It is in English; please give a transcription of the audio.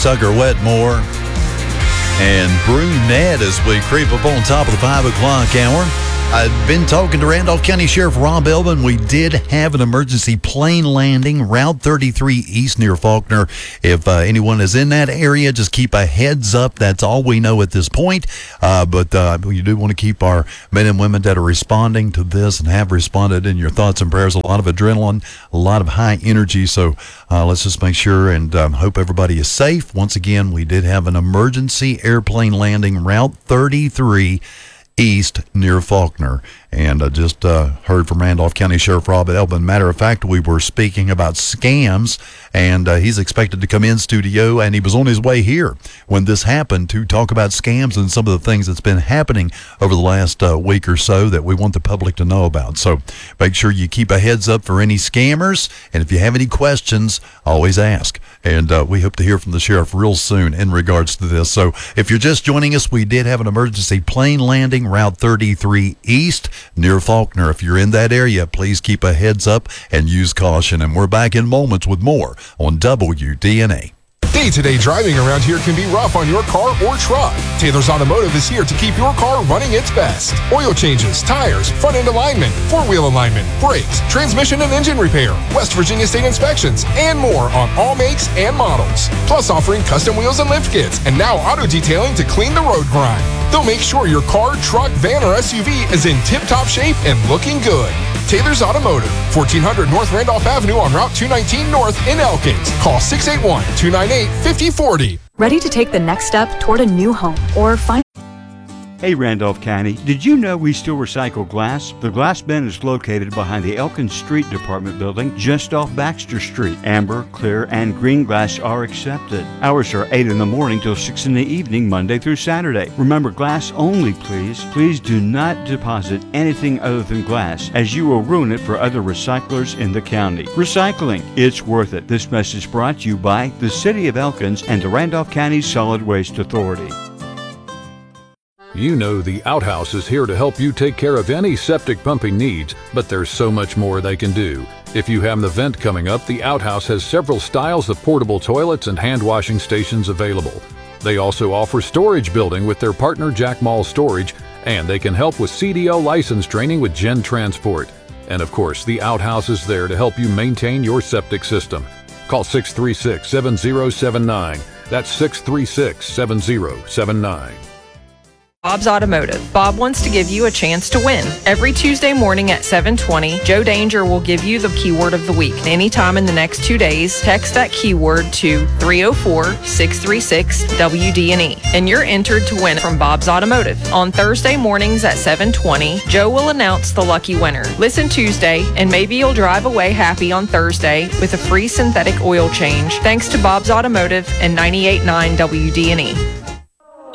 Tucker Wetmore and Brunette as we creep up on top of the 5 o'clock hour. I've been talking to Randolph County Sheriff Rob Elvin. We did have an emergency plane landing, Route 33 East near Faulkner. If anyone is in that area, just keep a heads up. That's all we know at this point. But we do want to keep our men and women that are responding to this and have responded in your thoughts and prayers. A lot of adrenaline, a lot of high energy. So let's just make sure and hope everybody is safe. Once again, we did have an emergency airplane landing, Route 33 East near Faulkner. And I just heard from Randolph County Sheriff Rob Elvin. Matter of fact, we were speaking about scams, and he's expected to come in studio, and he was on his way here when this happened to talk about scams and some of the things that's been happening over the last week or so that we want the public to know about. So make sure you keep a heads up for any scammers, and if you have any questions, always ask. And we hope to hear from the sheriff real soon in regards to this. So if you're just joining us, we did have an emergency plane landing, Route 33 East near Faulkner. If you're in that area, please keep a heads up and use caution. And we're back in moments with more on WDNA. Day-to-day driving around here can be rough on your car or truck. Taylor's Automotive is here to keep your car running its best. Oil changes, tires, front-end alignment, four-wheel alignment, brakes, transmission and engine repair, West Virginia state inspections, and more on all makes and models. Plus offering custom wheels and lift kits, and now auto detailing to clean the road grime. They'll make sure your car, truck, van, or SUV is in tip-top shape and looking good. Taylor's Automotive, 1400 North Randolph Avenue on Route 219 North in Elkins. Call 681-298-5040. Ready to take the next step toward a new home or find... Hey Randolph County, did you know we still recycle glass? The glass bin is located behind the Elkins Street Department building just off Baxter Street. Amber, clear, and green glass are accepted. Hours are 8 in the morning till 6 in the evening, Monday through Saturday. Remember, glass only, please. Please do not deposit anything other than glass, as you will ruin it for other recyclers in the county. Recycling, it's worth it. This message brought to you by the City of Elkins and the Randolph County Solid Waste Authority. You know the Outhouse is here to help you take care of any septic pumping needs, but there's so much more they can do. If you have an event coming up, the Outhouse has several styles of portable toilets and hand washing stations available. They also offer storage building with their partner Jack Mall Storage, and they can help with CDL license training with Gen Transport. And of course, the Outhouse is there to help you maintain your septic system. Call 636-7079. That's 636-7079. Bob's Automotive. Bob wants to give you a chance to win. Every Tuesday morning at 7:20, Joe Danger will give you the keyword of the week. Anytime in the next 2 days, text that keyword to 304-636-WDNE, and you're entered to win from Bob's Automotive. On Thursday mornings at 7:20, Joe will announce the lucky winner. Listen Tuesday, and maybe you'll drive away happy on Thursday with a free synthetic oil change, thanks to Bob's Automotive and 98.9 WDNE.